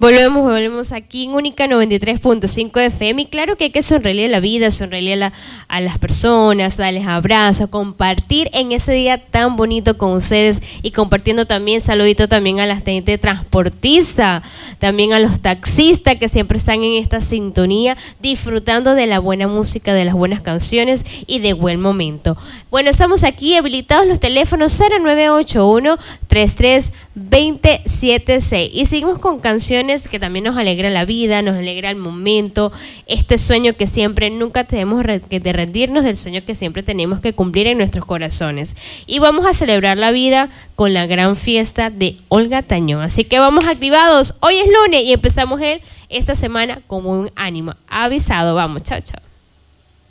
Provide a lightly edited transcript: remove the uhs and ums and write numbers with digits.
Volvemos aquí en Única 93.5 FM. Y claro que hay que sonreírle a la vida, sonreírle a las personas, darles abrazos, compartir en ese día tan bonito con ustedes y compartiendo también, saludito también a la gente transportista, también a los taxistas que siempre están en esta sintonía, disfrutando de la buena música, de las buenas canciones y de buen momento. Bueno, estamos aquí habilitados los teléfonos 0981-33-2076 y seguimos con canciones que también nos alegra la vida, nos alegra el momento, este sueño que siempre, nunca tenemos que rendirnos del sueño que siempre tenemos que cumplir en nuestros corazones. Y vamos a celebrar la vida con la gran fiesta de Olga Tañón. Así que vamos activados. Hoy es lunes y empezamos esta semana con un ánimo avisado. Vamos, chao, chao.